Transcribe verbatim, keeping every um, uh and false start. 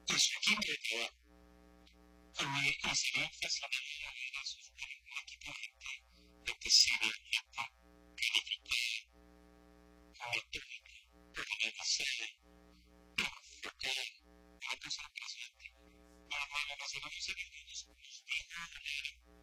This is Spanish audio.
y su equipo de trabajo. Y, y sería fascinante ver a sus un equipo de gente, gente seria, gente calificada, metódica, organizada, enfocada. Una cosa impresionante. Pero bueno, los hermanos argentinos nos van a ganar